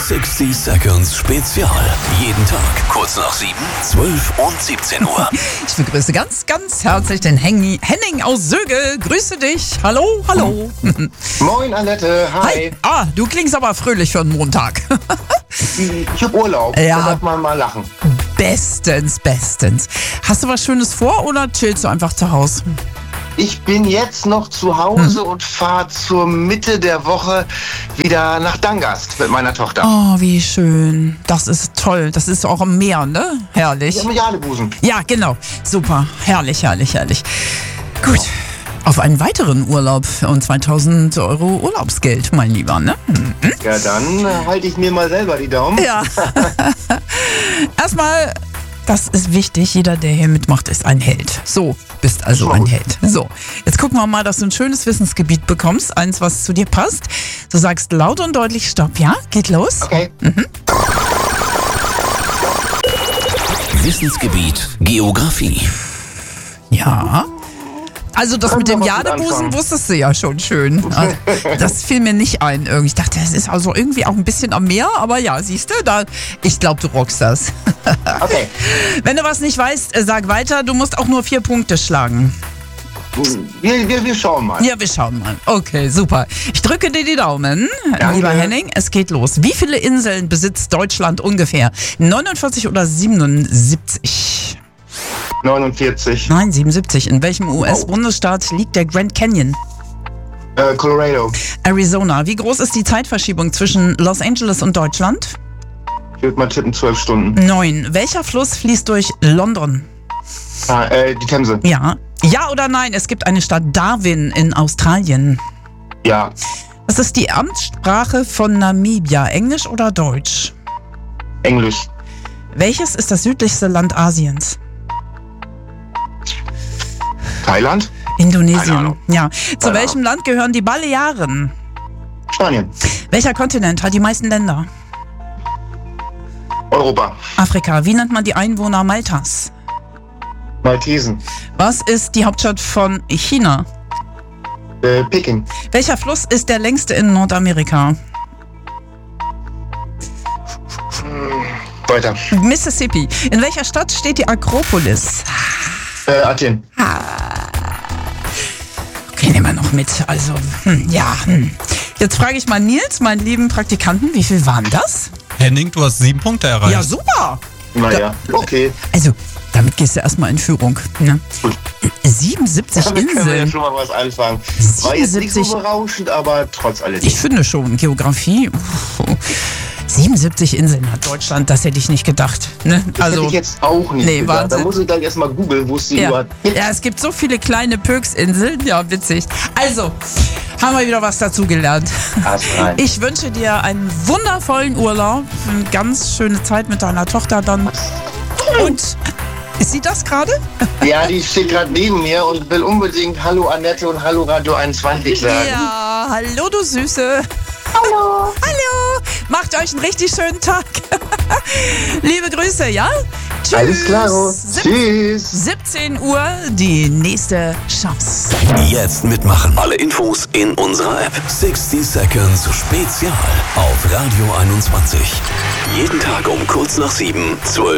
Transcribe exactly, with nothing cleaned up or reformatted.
sechzig Seconds Spezial. Jeden Tag kurz nach sieben, zwölf und siebzehn Uhr. Ich begrüße ganz, ganz herzlich den Hengi, Henning aus Sögel. Grüße dich. Hallo, hallo. Moin, Annette. Hi. Hi. Ah, du klingst aber fröhlich für einen Montag. Ich hab Urlaub. Ja. Da darf man mal lachen. Bestens, bestens. Hast du was Schönes vor oder chillst du einfach zu Hause? Ich bin jetzt noch zu Hause hm. und fahre zur Mitte der Woche wieder nach Dangast mit meiner Tochter. Oh, wie schön. Das ist toll. Das ist auch am Meer, ne? Herrlich. Ja, mit Jadebusen. Ja, genau. Super. Herrlich, herrlich, herrlich. Gut. Auf einen weiteren Urlaub und zweitausend Euro Urlaubsgeld, mein Lieber, ne? Mhm. Ja, dann äh, halte ich mir mal selber die Daumen. Ja. Erstmal, das ist wichtig, jeder, der hier mitmacht, ist ein Held. So, bist also ein Held. So, jetzt gucken wir mal, dass du ein schönes Wissensgebiet bekommst, eins, was zu dir passt. Du sagst laut und deutlich Stopp, ja? Geht los. Okay. Mhm. Wissensgebiet Geografie. Ja. Also das Können mit wir dem mal gut Jadebusen anfangen. wusstest du ja schon schön. Also, das fiel mir nicht ein irgendwie. Ich dachte, das ist also irgendwie auch ein bisschen am Meer, aber ja, siehst du, da, ich glaube, du rockst das. Okay. Wenn du was nicht weißt, äh, sag weiter. Du musst auch nur vier Punkte schlagen. Wir, wir, wir schauen mal. Ja, wir schauen mal. Okay, super. Ich drücke dir die Daumen, Danke. lieber Henning. Es geht los. Wie viele Inseln besitzt Deutschland ungefähr? neunundvierzig oder siebenundsiebzig? neunundvierzig. Nein, siebenundsiebzig. In welchem U S-Bundesstaat liegt der Grand Canyon? Äh, Colorado. Arizona. Wie groß ist die Zeitverschiebung zwischen Los Angeles und Deutschland? Ich würde mal tippen, zwölf Stunden. Neun. Welcher Fluss fließt durch London? Ah, äh, die Themse. Ja. Ja oder nein? Es gibt eine Stadt Darwin in Australien. Ja. Was ist die Amtssprache von Namibia? Englisch oder Deutsch? Englisch. Welches ist das südlichste Land Asiens? Thailand. Keine Indonesien. Ahnung. Ja. Zu Keine welchem Land gehören die Balearen? Spanien. Welcher Kontinent hat die meisten Länder? Europa. Afrika. Wie nennt man die Einwohner Maltas? Maltesen. Was ist die Hauptstadt von China? Äh, Peking. Welcher Fluss ist der längste in Nordamerika? Weiter. Mississippi. In welcher Stadt steht die Akropolis? Äh, Athen. Okay, nehmen wir noch mit. Also, hm, ja. Hm. Jetzt frage ich mal Nils, meinen lieben Praktikanten, wie viel waren das? Henning, du hast sieben Punkte erreicht. Ja, super. Naja, okay. Also, damit gehst du erstmal in Führung. Ne? siebenundsiebzig Damit können wir ja Inseln. schon mal was anfangen. War jetzt nicht so siebenundsiebzig. berauschend, aber trotz alledem. Ich finde schon, Geografie. Uff. siebenundsiebzig Inseln hat Deutschland, das hätte ich nicht gedacht. Ne? Das Also, hätte ich jetzt auch nicht nee, gedacht. Da Wahnsinn. muss ich gleich erstmal googeln, wo es die ja. überhaupt gibt. ja, es gibt so viele kleine Pöksinseln. Ja, witzig. Also, haben wir wieder was dazugelernt. Ast rein. Ich wünsche dir einen wundervollen Urlaub, eine ganz schöne Zeit mit deiner Tochter dann. Und ist sie das gerade? Ja, die steht gerade neben mir und will unbedingt Hallo Annette und Hallo Radio einundzwanzig sagen. Ja, hallo du Süße. Hallo. Hallo. Macht euch einen richtig schönen Tag. Liebe Grüße, ja? Tschüss. Alles klar. Sieb- Tschüss. siebzehn Uhr, die nächste Chance. Jetzt mitmachen. Alle Infos in unserer App. sechzig Seconds Spezial auf Radio einundzwanzig. Jeden Tag um kurz nach sieben, zwölf